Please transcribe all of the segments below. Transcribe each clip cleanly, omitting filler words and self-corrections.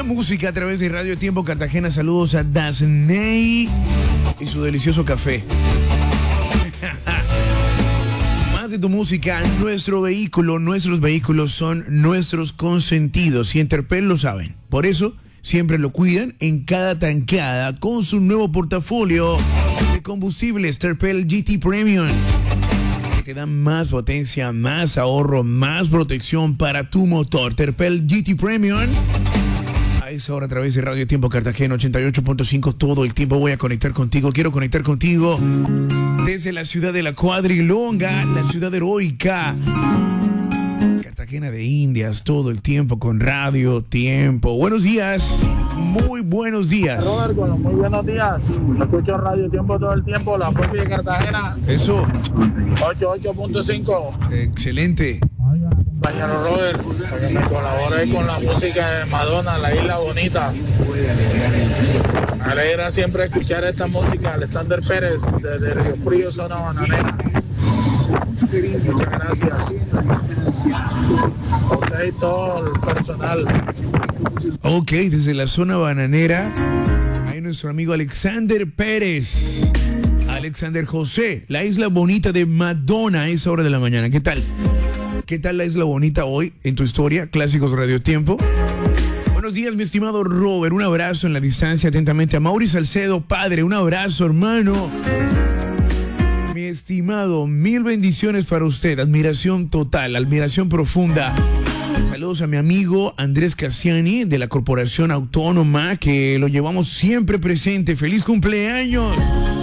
música a través de Radio Tiempo Cartagena. Saludos a Dasney y su delicioso café. Más de tu música, nuestros vehículos son nuestros consentidos y en Terpel lo saben. Por eso siempre lo cuidan en cada tankada con su nuevo portafolio de combustibles Terpel GT Premium, que te da más potencia, más ahorro, más protección para tu motor. Terpel GT Premium. A esa hora a través de Radio Tiempo Cartagena 88.5 todo el tiempo voy a conectar contigo. Quiero conectar contigo desde la ciudad de la Cuadrilonga, la ciudad heroica Cartagena de Indias, todo el tiempo con Radio Tiempo. Buenos días, muy buenos días. Robert, muy buenos días. Escucho Radio Tiempo todo el tiempo, la propia de Cartagena. Eso. 88.5. Excelente. Compañero Robert, para que me colabore con la música de Madonna, La Isla Bonita. Me alegra siempre escuchar esta música. Alexander Pérez, desde Río Frío, zona bananera. Muchas gracias. A usted y todo el personal. Ok, desde la zona bananera, hay nuestro amigo Alexander Pérez. Alexander José, la Isla Bonita de Madonna a esa hora de la mañana. ¿Qué tal? ¿Qué tal la Isla Bonita hoy en tu historia? Clásicos Radio Tiempo. Buenos días, mi estimado Robert. Un abrazo en la distancia atentamente a Mauri Salcedo, padre. Un abrazo, hermano. Mi estimado, mil bendiciones para usted. Admiración total, admiración profunda. Saludos a mi amigo Andrés Cassiani de la Corporación Autónoma, que lo llevamos siempre presente. ¡Feliz cumpleaños!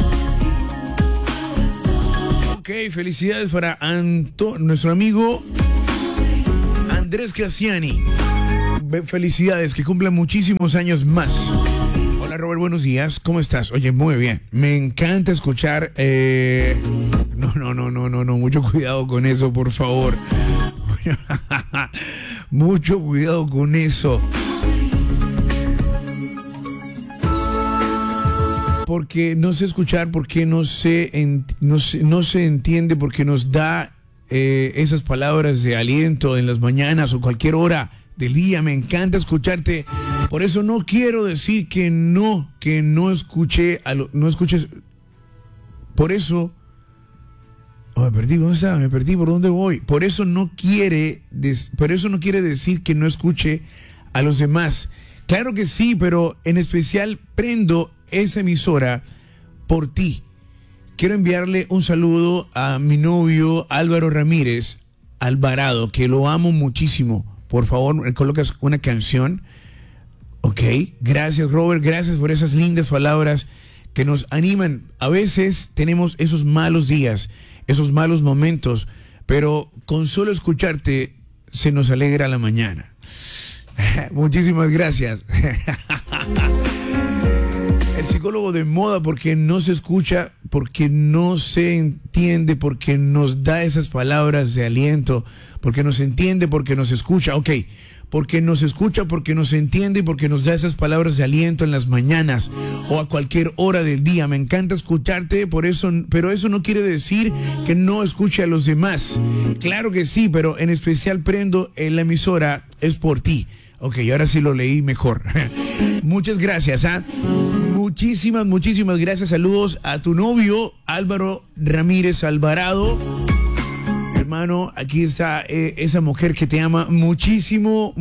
Ok, felicidades para nuestro amigo Andrés Cassiani. Felicidades, que cumpla muchísimos años más. Hola Robert, buenos días, ¿cómo estás? Oye, muy bien, me encanta escuchar... No, mucho cuidado con eso, por favor. Mucho cuidado con eso. Porque no sé escuchar, porque no se entiende, porque nos da esas palabras de aliento en las mañanas o cualquier hora del día. Me encanta escucharte. Por eso no quiero decir que no escuché, no escuches. Por eso, me perdí, ¿dónde estaba? Me perdí, ¿por dónde voy? Por eso no quiere decir que no escuche a los demás. Claro que sí, pero en especial prendo esa emisora por ti. Quiero enviarle un saludo a mi novio Álvaro Ramírez Alvarado, que lo amo muchísimo. Por favor, me colocas una canción. Ok, gracias Robert, gracias por esas lindas palabras que nos animan. A veces tenemos esos malos días, esos malos momentos, pero con solo escucharte se nos alegra la mañana. Muchísimas gracias. El psicólogo de moda, porque no se escucha, porque no se entiende, porque nos da esas palabras de aliento, porque nos entiende, porque nos escucha. Ok, porque nos escucha, porque nos entiende y porque nos da esas palabras de aliento en las mañanas o a cualquier hora del día. Me encanta escucharte, por eso, pero eso no quiere decir que no escuche a los demás. Claro que sí, pero en especial prendo en la emisora es por ti. Ok, ahora sí lo leí mejor. Muchas gracias, Muchísimas gracias. Saludos a tu novio Álvaro Ramírez Alvarado. Hermano, aquí está esa mujer que te ama muchísimo.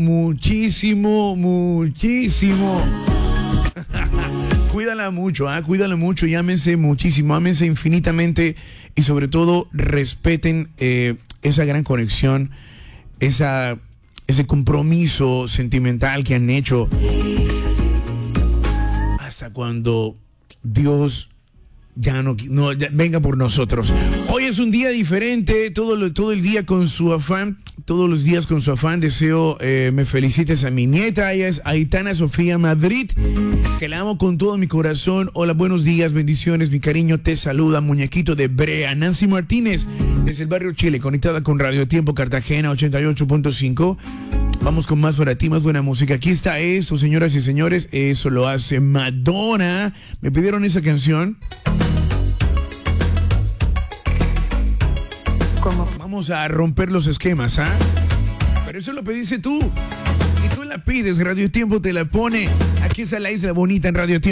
Cuídala mucho y ámense muchísimo, ámense infinitamente y sobre todo respeten esa gran conexión, ese compromiso sentimental que han hecho hasta cuando Dios ya venga por nosotros. Hoy es un día diferente, todo el día con su afán, todos los días con su afán. Deseo me felicites a mi nieta, ella es Aitana Sofía Madrid, que la amo con todo mi corazón. Hola, buenos días, bendiciones, mi cariño, te saluda muñequito de Brea. Nancy Martínez, desde el barrio Chile, conectada con Radio Tiempo Cartagena 88.5. Vamos con más para ti, más buena música. Aquí está eso, señoras y señores. Eso lo hace Madonna. Me pidieron esa canción. ¿Cómo? Vamos a romper los esquemas, Pero eso lo pediste tú. Y tú la pides, Radio Tiempo te la pone. Aquí está la Isla Bonita en Radio Tiempo.